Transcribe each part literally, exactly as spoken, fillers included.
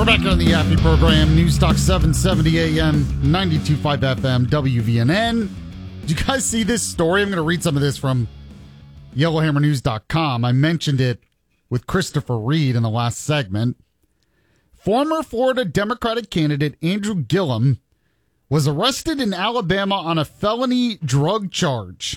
We're back on the Yappy program, News Talk seven seventy A M, ninety-two point five F M, W V N N. Did you guys see this story? I'm going to read some of this from Yellowhammer News dot com. I mentioned it with Christopher Reed in the last segment. Former Florida Democratic candidate Andrew Gillum was arrested in Alabama on a felony drug charge.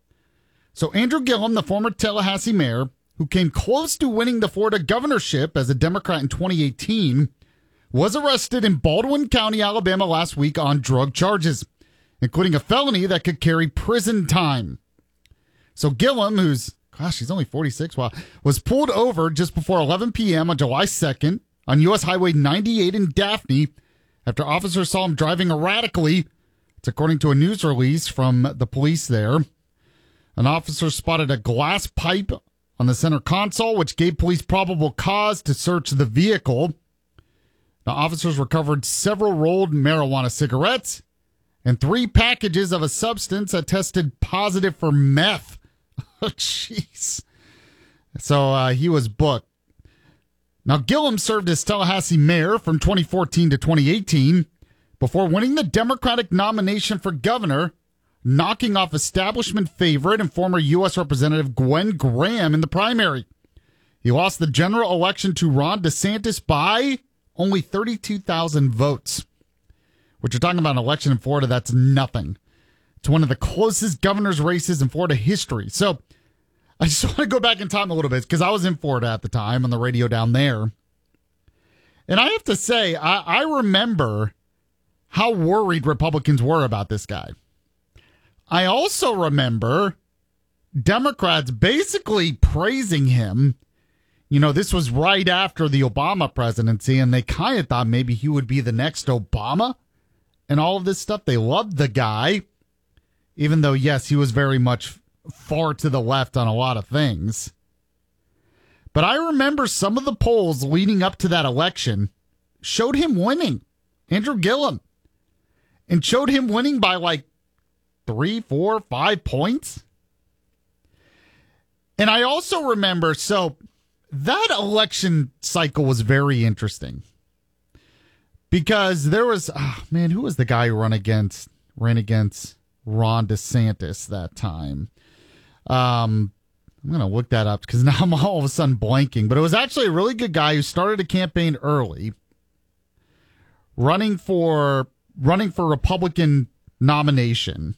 So Andrew Gillum, the former Tallahassee mayor, who came close to winning the Florida governorship as a Democrat in twenty eighteen, was arrested in Baldwin County, Alabama last week on drug charges, including a felony that could carry prison time. So Gillum, who's, gosh, he's only forty-six, wow, was pulled over just before eleven p.m. on July second on U S Highway ninety-eight in Daphne after officers saw him driving erratically. It's according to a news release from the police there. An officer spotted a glass pipe on the center console, which gave police probable cause to search the vehicle. Now, officers recovered several rolled marijuana cigarettes and three packages of a substance that tested positive for meth. Oh, jeez. So uh, he was booked. Now, Gillum served as Tallahassee mayor from twenty fourteen to twenty eighteen before winning the Democratic nomination for governor, knocking off establishment favorite and former U S Representative Gwen Graham in the primary. He lost the general election to Ron DeSantis by only thirty-two thousand votes. Which you're talking about an election in Florida, that's nothing. It's one of the closest governor's races in Florida history. So I just want to go back in time a little bit because I was in Florida at the time on the radio down there. And I have to say, I, I remember how worried Republicans were about this guy. I also remember Democrats basically praising him. You know, this was right after the Obama presidency, and they kind of thought maybe he would be the next Obama and all of this stuff. They loved the guy, even though, yes, he was very much far to the left on a lot of things. But I remember some of the polls leading up to that election showed him winning, Andrew Gillum, and showed him winning by like three, four, five points. And I also remember, so that election cycle was very interesting because there was, oh man, who was the guy who ran against, ran against Ron DeSantis that time? Um, I'm going to look that up because now I'm all of a sudden blanking, but it was actually a really good guy who started a campaign early, running for, running for Republican nomination.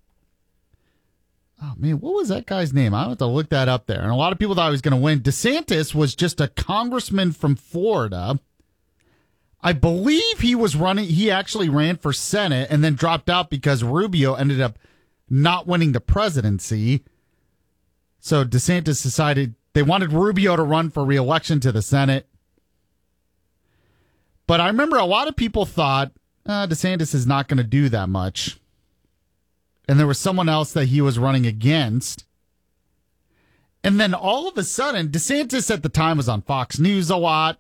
Oh, man, what was that guy's name? I have to look that up there. And a lot of people thought he was going to win. DeSantis was just a congressman from Florida. I believe he was running. He actually ran for Senate and then dropped out because Rubio ended up not winning the presidency. So DeSantis decided they wanted Rubio to run for re-election to the Senate. But I remember a lot of people thought uh, DeSantis is not going to do that much. And there was someone else that he was running against. And then all of a sudden, DeSantis at the time was on Fox News a lot.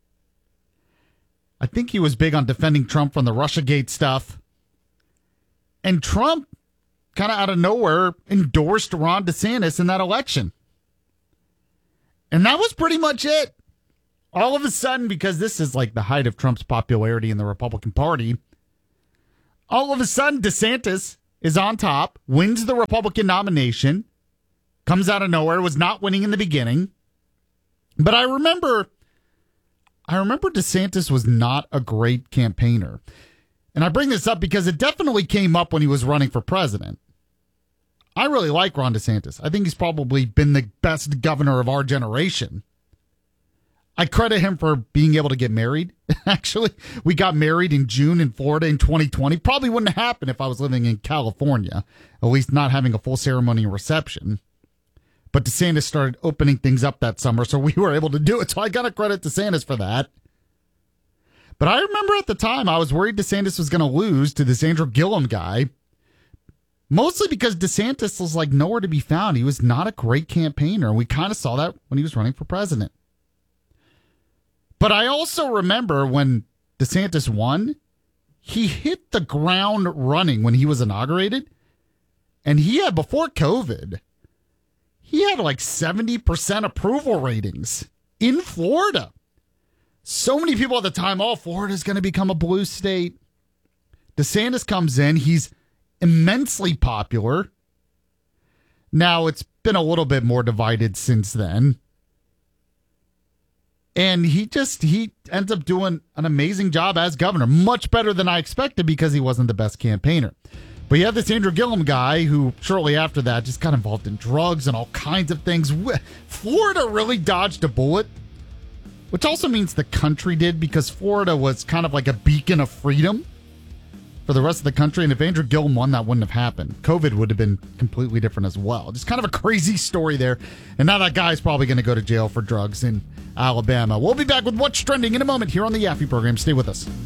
I think he was big on defending Trump from the Russiagate stuff. And Trump, kind of out of nowhere, endorsed Ron DeSantis in that election. And that was pretty much it. All of a sudden, because this is like the height of Trump's popularity in the Republican Party, all of a sudden, DeSantis is on top, wins the Republican nomination, comes out of nowhere, was not winning in the beginning. But I remember, I remember DeSantis was not a great campaigner. And I bring this up because it definitely came up when he was running for president. I really like Ron DeSantis. I think he's probably been the best governor of our generation. I credit him for being able to get married. Actually, we got married in June in Florida in twenty twenty. Probably wouldn't happen if I was living in California, at least not having a full ceremony and reception. But DeSantis started opening things up that summer, so we were able to do it. So I got to credit DeSantis for that. But I remember at the time, I was worried DeSantis was going to lose to this Andrew Gillum guy, mostly because DeSantis was like nowhere to be found. He was not a great campaigner. And we kind of saw that when he was running for president. But I also remember when DeSantis won, he hit the ground running when he was inaugurated. And he had, before COVID, he had like seventy percent approval ratings in Florida. So many people at the time, oh, Florida's going to become a blue state. DeSantis comes in. He's immensely popular. Now, it's been a little bit more divided since then. And he just, he ends up doing an amazing job as governor. Much better than I expected because he wasn't the best campaigner. But you have this Andrew Gillum guy who shortly after that just got involved in drugs and all kinds of things. Florida really dodged a bullet, which also means the country did, because Florida was kind of like a beacon of freedom for the rest of the country. And if Andrew Gillum won, that wouldn't have happened. COVID would have been completely different as well. Just kind of a crazy story there. And now that guy's probably going to go to jail for drugs in Alabama. We'll be back with What's Trending in a moment here on the Yaffe program. Stay with us.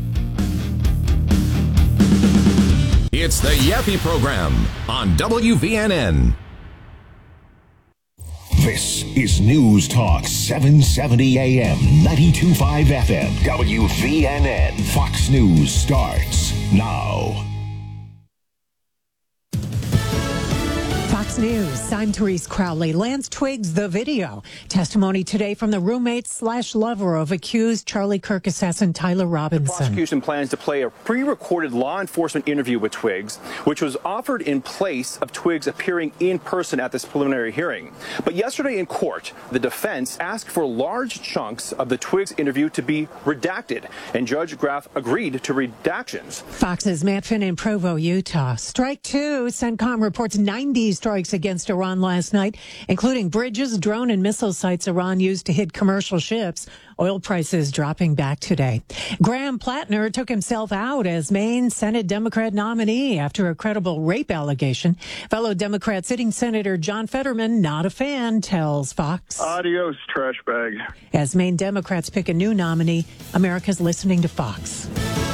It's the Yaffe program on W V N N. This is News Talk seven seventy A M, ninety-two point five F M, W V N N. Fox News starts now. Fox News, I'm Therese Crowley. Lance Twiggs, the video. Testimony today from the roommate slash lover of accused Charlie Kirk assassin Tyler Robinson. The prosecution plans to play a pre-recorded law enforcement interview with Twiggs, which was offered in place of Twiggs appearing in person at this preliminary hearing. But yesterday in court, the defense asked for large chunks of the Twiggs interview to be redacted, and Judge Graff agreed to redactions. Fox's Matt Finn in Provo, Utah. Strike two. CENTCOM reports ninety strikes against Iran last night, including bridges, drone and missile sites Iran used to hit commercial ships. Oil prices dropping back today. Graham Plattner took himself out as Maine Senate Democrat nominee after a credible rape allegation. Fellow Democrat sitting Senator John Fetterman, not a fan, tells Fox. Adios, trash bag. As Maine Democrats pick a new nominee, America's listening to Fox.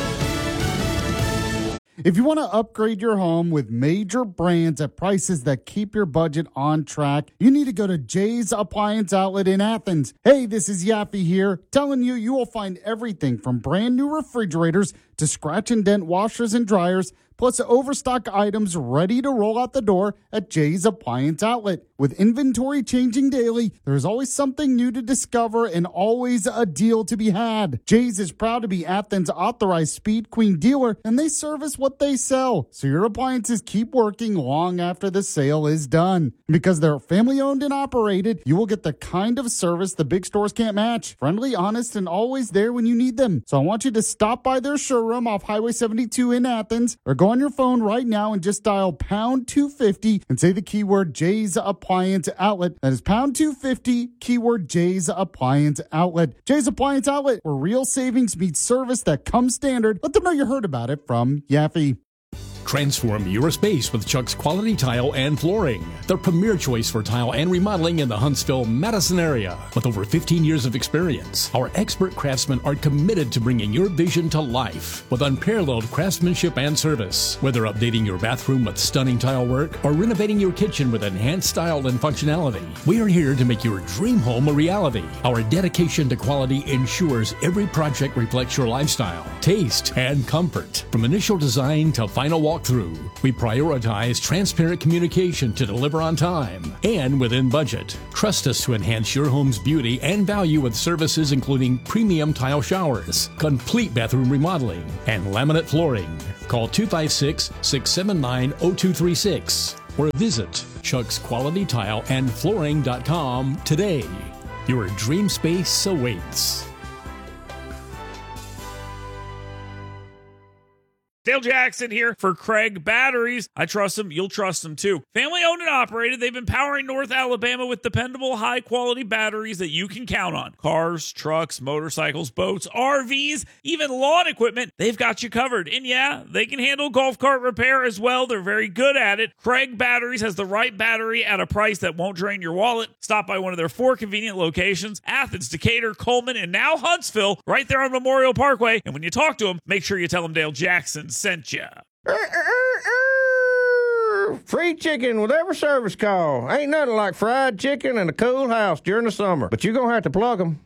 If you want to upgrade your home with major brands at prices that keep your budget on track, you need to go to Jay's Appliance Outlet in Athens. Hey, this is Yaffe here, telling you you will find everything from brand new refrigerators to scratch and dent washers and dryers, plus overstock items ready to roll out the door at Jay's Appliance Outlet. With inventory changing daily, there's always something new to discover and always a deal to be had. Jay's is proud to be Athens' authorized Speed Queen dealer, and they service what they sell, so your appliances keep working long after the sale is done. Because they're family owned and operated, you will get the kind of service the big stores can't match. Friendly, honest, and always there when you need them. So I want you to stop by their showroom off Highway seventy-two in Athens, or go on your phone right now and just dial pound two fifty and say the keyword Jay's Appliance Outlet. That is pound two fifty, keyword Jay's Appliance Outlet. Jay's Appliance Outlet, where real savings meets service that comes standard. Let them know you heard about it from Yaffe. Transform your space with Chuck's Quality Tile and Flooring, the premier choice for tile and remodeling in the Huntsville, Madison area. With over fifteen years of experience, our expert craftsmen are committed to bringing your vision to life with unparalleled craftsmanship and service. Whether updating your bathroom with stunning tile work or renovating your kitchen with enhanced style and functionality, we are here to make your dream home a reality. Our dedication to quality ensures every project reflects your lifestyle, taste, and comfort. From initial design to final walk through, we prioritize transparent communication to deliver on time and within budget. Trust us to enhance your home's beauty and value with services including premium tile showers, complete bathroom remodeling, and laminate flooring. Call two five six, six seven nine, zero two three six or visit chucks quality tile and flooring dot com today. Your dream space awaits. Dale Jackson here for Craig Batteries. I trust them. You'll trust them too. Family owned and operated. They've been powering North Alabama with dependable, high quality batteries that you can count on. Cars, trucks, motorcycles, boats, R Vs, even lawn equipment. They've got you covered. And yeah, they can handle golf cart repair as well. They're very good at it. Craig Batteries has the right battery at a price that won't drain your wallet. Stop by one of their four convenient locations: Athens, Decatur, Coleman, and now Huntsville, right there on Memorial Parkway. And when you talk to them, make sure you tell them Dale Jackson sent you. Free chicken with every service call. Ain't nothing like fried chicken in a cool house during the summer, but you're gonna have to plug them.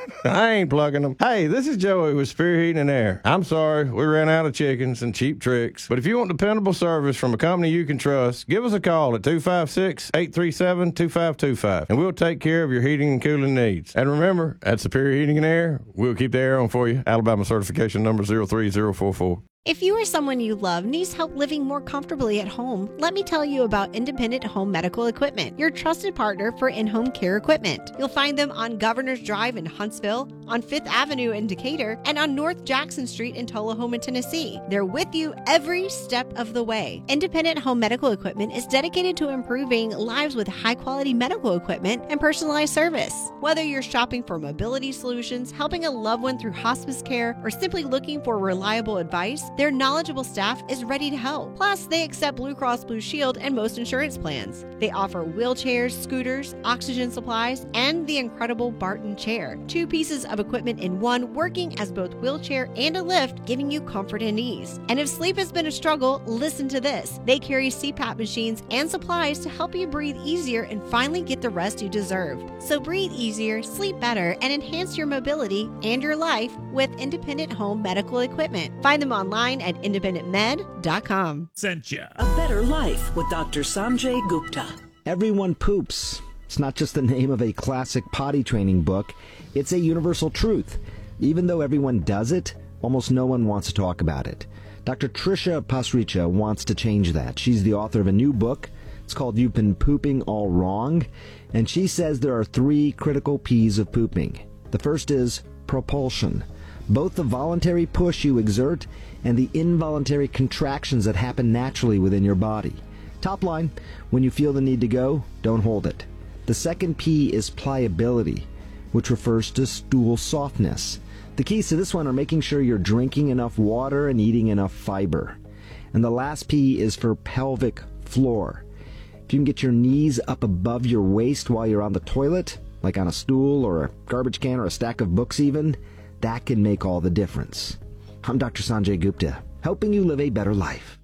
I ain't plugging them. Hey, this is Joey with Spear Heating and Air. I'm sorry, we ran out of chickens and cheap tricks. But if you want dependable service from a company you can trust, give us a call at two five six, eight three seven, two five two five, and we'll take care of your heating and cooling needs. And remember, at Superior Heating and Air, we'll keep the air on for you. Alabama certification number zero three zero four four. If you or someone you love needs help living more comfortably at home, let me tell you about Independent Home Medical Equipment, your trusted partner for in-home care equipment. You'll find them on Governor's Drive in Huntsville, on Fifth Avenue in Decatur, and on North Jackson Street in Tullahoma, Tennessee. They're with you every step of the way. Independent Home Medical Equipment is dedicated to improving lives with high-quality medical equipment and personalized service. Whether you're shopping for mobility solutions, helping a loved one through hospice care, or simply looking for reliable advice, their knowledgeable staff is ready to help. Plus, they accept Blue Cross Blue Shield and most insurance plans. They offer wheelchairs, scooters, oxygen supplies, and the incredible Barton chair. Two pieces of equipment in one, working as both wheelchair and a lift, giving you comfort and ease. And if sleep has been a struggle, listen to this. They carry C PAP machines and supplies to help you breathe easier and finally get the rest you deserve. So breathe easier, sleep better, and enhance your mobility and your life with Independent Home Medical Equipment. Find them online at independent med dot com. Sent ya. A Better Life with Doctor Sanjay Gupta. Everyone poops. It's not just the name of a classic potty training book. It's a universal truth. Even though everyone does it, almost no one wants to talk about it. Doctor Trisha Pasricha wants to change that. She's the author of a new book. It's called You've Been Pooping All Wrong. And she says there are three critical P's of pooping. The first is propulsion. Both the voluntary push you exert and the involuntary contractions that happen naturally within your body. Top line, when you feel the need to go, don't hold it. The second P is pliability, which refers to stool softness. The keys to this one are making sure you're drinking enough water and eating enough fiber. And the last P is for pelvic floor. If you can get your knees up above your waist while you're on the toilet, like on a stool or a garbage can or a stack of books even, that can make all the difference. I'm Doctor Sanjay Gupta, helping you live a better life.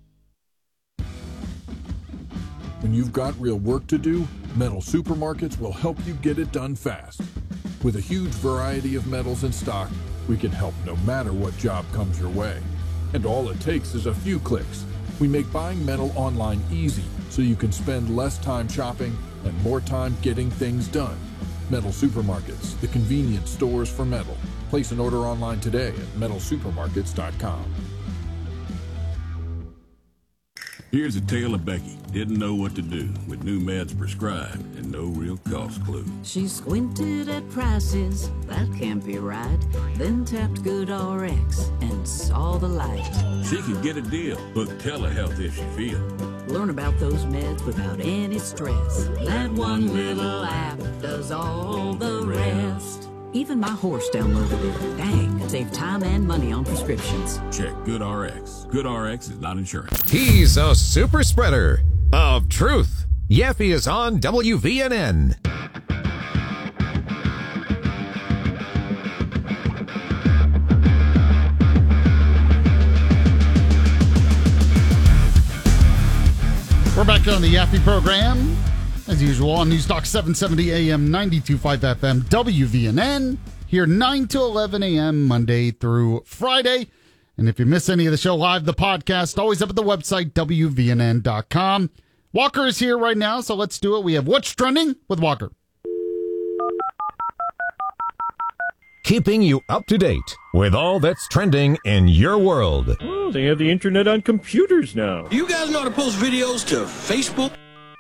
When you've got real work to do, Metal Supermarkets will help you get it done fast. With a huge variety of metals in stock, we can help no matter what job comes your way. And all it takes is a few clicks. We make buying metal online easy, so you can spend less time shopping and more time getting things done. Metal Supermarkets, the convenient stores for metal. Place an order online today at metal supermarkets dot com. Here's a tale of Becky. Didn't know what to do with new meds prescribed and no real cost clue. She squinted at prices, that can't be right. Then tapped GoodRx and saw the light. She could get a deal. Book telehealth if she feels. Learn about those meds without any stress. That one little app does all the rest. Even my horse downloaded it. Dang, save time and money on prescriptions. Check GoodRx. GoodRx is not insurance. He's a super spreader of truth. Yeffy is on W V N N. We're back on the Yaffe program, as usual, on Newstalk seven seventy A M, ninety-two point five F M, W V N N, here nine to eleven A M, Monday through Friday. And if you miss any of the show live, the podcast, always up at the website, W V N N dot com. Walker is here right now, so let's do it. We have What's Trending with Walker. Keeping you up to date with all that's trending in your world. Oh, they have the internet on computers now. You guys know how to post videos to Facebook?